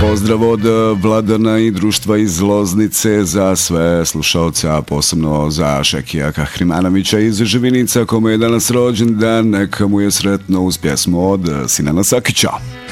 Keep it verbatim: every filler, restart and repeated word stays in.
Pozdrav od Vladana i društva iz Loznice za sve slušalce, a posebno za Šekija Kahrimanovića iz Živinica, kome je danas rođendan. Neka mu je sretno uz pjesmu od Sinana Sakića.